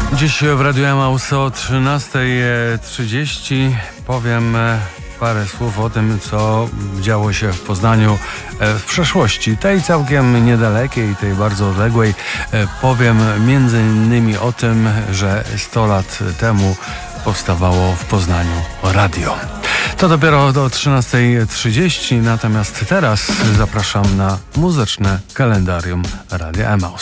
Dziś w Radiu Emaus o 13:30 powiem parę słów o tym, co działo się w Poznaniu w przeszłości, tej całkiem niedalekiej, tej bardzo odległej. Powiem między innymi o tym, że 100 lat temu powstawało w Poznaniu radio. To dopiero do 13:30, natomiast teraz zapraszam na muzyczne kalendarium Radia Emaus.